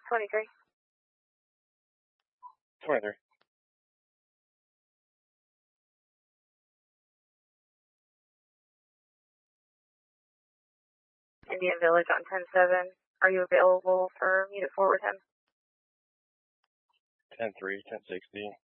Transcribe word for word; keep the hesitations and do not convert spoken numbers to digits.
twenty-three. twenty-three. Indian Village on ten seven. Are you available for Unit four with him? ten three, ten sixty.